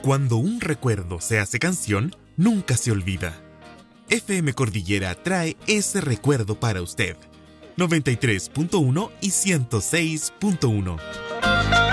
Cuando un recuerdo se hace canción, nunca se olvida. FM Cordillera trae ese recuerdo para usted. 93.1 y 106.1.